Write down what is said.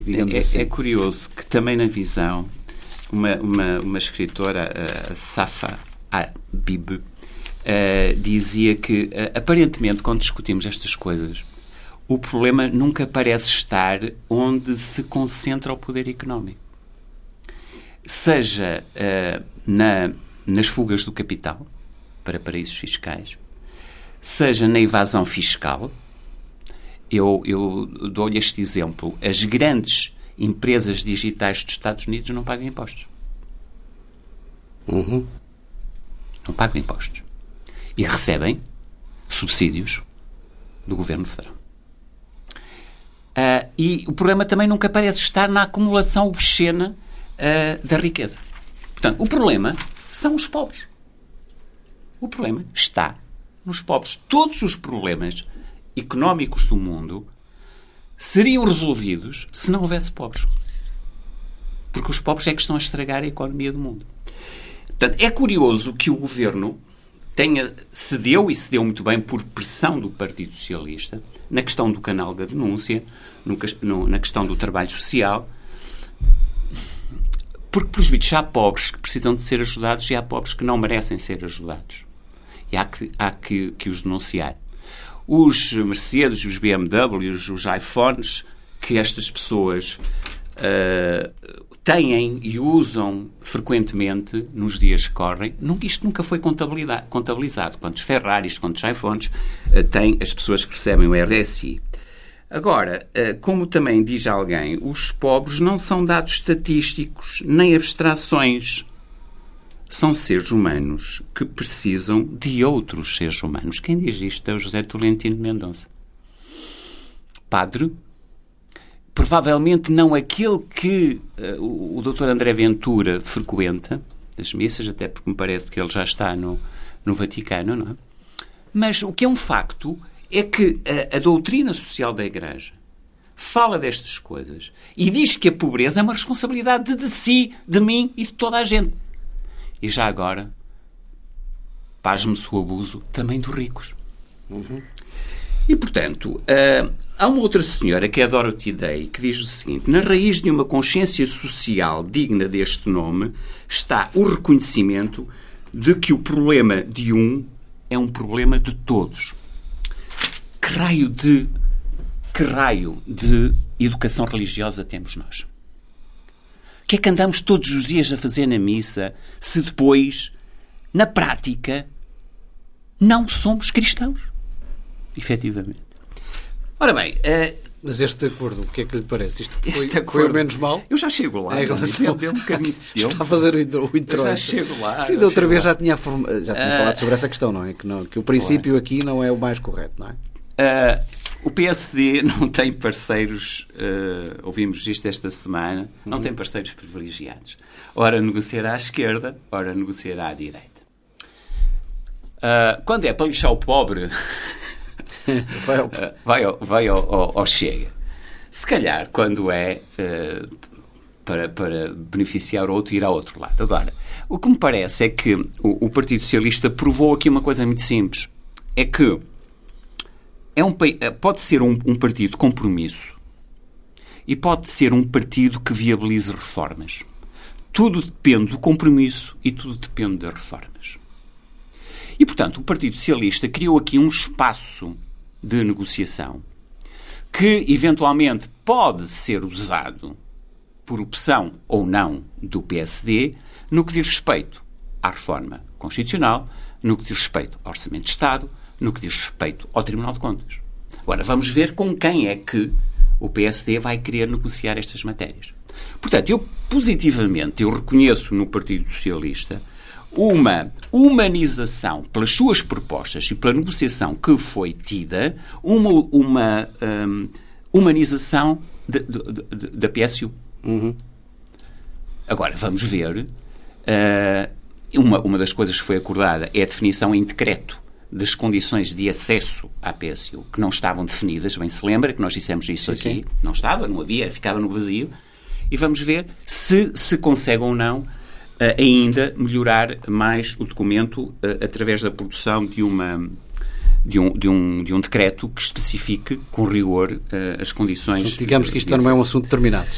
digamos assim. É curioso que também na Visão uma escritora, a Safa Habib, dizia que aparentemente quando discutimos estas coisas o problema nunca parece estar onde se concentra o poder económico. Seja nas fugas do capital para paraísos fiscais, seja na evasão fiscal. Eu dou-lhe este exemplo. As grandes empresas digitais dos Estados Unidos não pagam impostos. Uhum. Não pagam impostos. E recebem subsídios do Governo Federal. E o problema também nunca parece estar na acumulação obscena da riqueza. Portanto, o problema são os pobres. O problema está nos pobres. Todos os problemas económicos do mundo seriam resolvidos se não houvesse pobres. Porque os pobres é que estão a estragar a economia do mundo. Portanto, é curioso que o Governo cedeu muito bem por pressão do Partido Socialista na questão do canal da denúncia, na questão do trabalho social, porque, pelos bichos, há pobres que precisam de ser ajudados e há pobres que não merecem ser ajudados. E há que os denunciar. Os Mercedes, os BMWs, os iPhones que estas pessoas têm e usam frequentemente nos dias que correm, isto nunca foi contabilizado. Quantos Ferraris, quantos iPhones têm as pessoas que recebem o RSI. Agora, como também diz alguém, os pobres não são dados estatísticos nem abstrações. São seres humanos que precisam de outros seres humanos. Quem diz isto é o José Tolentino Mendonça. Padre, provavelmente não aquele que o Dr. André Ventura frequenta, das missas, até porque me parece que ele já está no Vaticano, não é? Mas o que é um facto é que a doutrina social da Igreja fala destas coisas e diz que a pobreza é uma responsabilidade de si, de mim e de toda a gente. E já agora, pasme-se o abuso também dos ricos. Uhum. E, portanto, há uma outra senhora, que é a Dorothy Day, que diz o seguinte: na raiz de uma consciência social digna deste nome está o reconhecimento de que o problema de um é um problema de todos. Que raio de educação religiosa temos nós? O que é que andamos todos os dias a fazer na missa se depois, na prática, não somos cristãos? Efetivamente. Ora bem... Mas este acordo, o que é que lhe parece? Isto foi o menos mal? Eu já chego lá. Em relação... Deu um bocadinho de tempo. Está a fazer o intro. Eu já chego lá. Sim, da outra vez já tinha falado sobre essa questão, não é? Que o princípio aqui não é o mais correto, não é? O PSD não tem parceiros, ouvimos isto esta semana, não tem parceiros privilegiados. Ora negociará à esquerda, ora negociará à direita. Quando é para lixar o pobre, vai ao Chega. Se calhar, quando é para beneficiar o outro, ir ao outro lado. Agora, o que me parece é que o Partido Socialista provou aqui uma coisa muito simples. É que pode ser um partido de compromisso e pode ser um partido que viabilize reformas. Tudo depende do compromisso e tudo depende das reformas. E, portanto, o Partido Socialista criou aqui um espaço de negociação que, eventualmente, pode ser usado por opção ou não do PSD no que diz respeito à reforma constitucional, no que diz respeito ao Orçamento de Estado, no que diz respeito ao Tribunal de Contas. Agora, vamos ver com quem é que o PSD vai querer negociar estas matérias. Portanto, eu reconheço no Partido Socialista uma humanização pelas suas propostas e pela negociação que foi tida, uma humanização da PSU. Uhum. Agora, vamos ver, uma das coisas que foi acordada é a definição em decreto das condições de acesso à PSU, que não estavam definidas, bem se lembra que nós dissemos isso aqui. Sim. Não estava, não havia, ficava no vazio. E vamos ver se consegue ou não ainda melhorar mais o documento através da produção de um decreto que especifique com rigor as condições... Digamos que isto não é um assunto terminado.